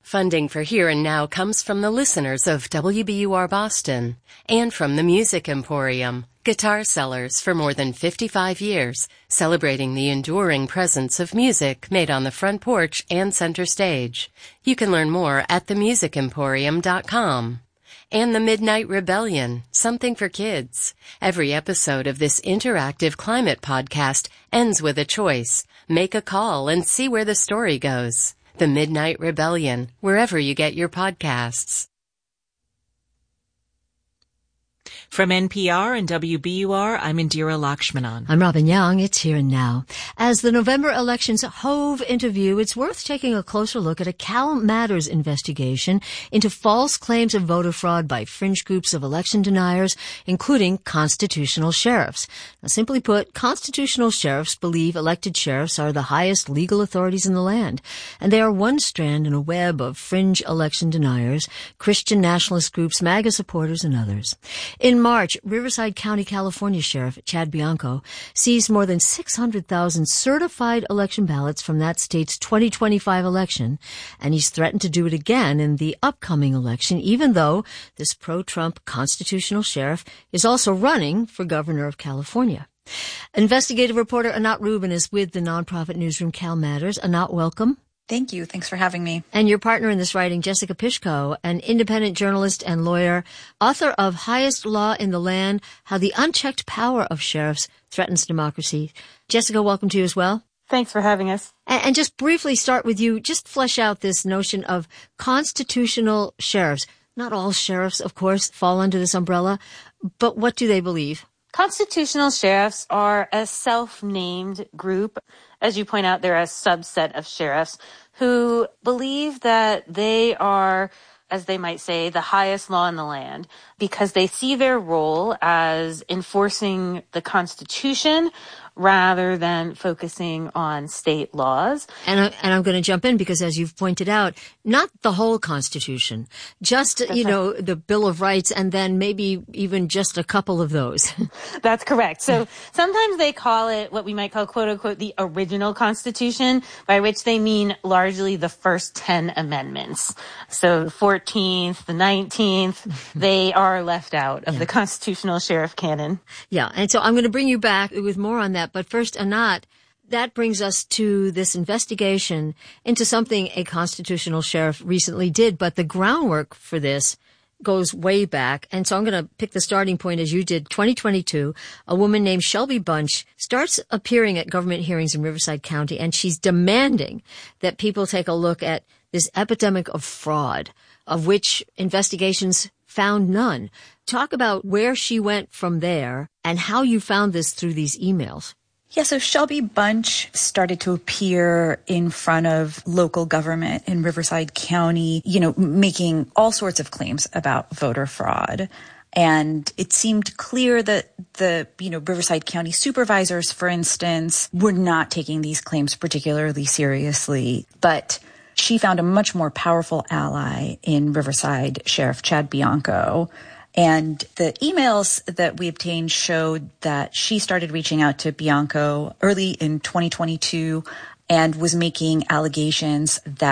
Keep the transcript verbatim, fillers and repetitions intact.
Funding for Here and Now comes from the listeners of W B U R Boston and from the Music Emporium, guitar sellers for more than fifty-five years, celebrating the enduring presence of music made on the front porch and center stage. You can learn more at the music emporium dot com. And the Midnight Rebellion, something for kids. Every episode of this interactive climate podcast ends with a choice. Make a call and see where the story goes. The Midnight Rebellion, wherever you get your podcasts. From N P R and W B U R, I'm Indira Lakshmanan. I'm Robin Young. It's Here and Now. As the November elections hove into view, it's worth taking a closer look at a Cal Matters investigation into false claims of voter fraud by fringe groups of election deniers, including constitutional sheriffs. Now, simply put, constitutional sheriffs believe elected sheriffs are the highest legal authorities in the land, and they are one strand in a web of fringe election deniers, Christian nationalist groups, MAGA supporters, and others. In March, Riverside County, California Sheriff Chad Bianco seized more than six hundred thousand certified election ballots from that state's twenty twenty-five election, and he's threatened to do it again in the upcoming election, even though this pro-Trump constitutional sheriff is also running for governor of California. Investigative reporter Anat Rubin is with the nonprofit newsroom Cal Matters. Anat, welcome. Thank you. Thanks for having me. And your partner in this writing, Jessica Pishko, an independent journalist and lawyer, author of Highest Law in the Land, How the Unchecked Power of Sheriffs Threatens Democracy. Jessica, welcome to you as well. Thanks for having us. And just briefly start with you, just flesh out this notion of constitutional sheriffs. Not all sheriffs, of course, fall under this umbrella, but what do they believe? Constitutional sheriffs are a self-named group. As you point out, they're a subset of sheriffs who believe that they are, as they might say, the highest law in the land because they see their role as enforcing the Constitution rather than focusing on state laws. And, I, and I'm going to jump in because, as you've pointed out, not the whole Constitution, just, That's you right. know, the Bill of Rights, and then maybe even just a couple of those. That's correct. So sometimes they call it what we might call, quote unquote, the original Constitution, by which they mean largely the first ten amendments. So the fourteenth, the nineteenth, they are left out of yeah. the constitutional sheriff canon. Yeah. And so I'm going to bring you back with more on that. But first, Anat, that brings us to this investigation into something a constitutional sheriff recently did. But the groundwork for this goes way back. And so I'm going to pick the starting point as you did. twenty twenty-two, a woman named Shelby Bunch starts appearing at government hearings in Riverside County, and she's demanding that people take a look at this epidemic of fraud, of which investigations found none. Talk about where she went from there and how you found this through these emails. Yeah, so Shelby Bunch started to appear in front of local government in Riverside County, you know, making all sorts of claims about voter fraud. And it seemed clear that the, you know, Riverside County supervisors, for instance, were not taking these claims particularly seriously. But she found a much more powerful ally in Riverside Sheriff Chad Bianco. And the emails that we obtained showed that she started reaching out to Bianco early in twenty twenty-two and was making allegations that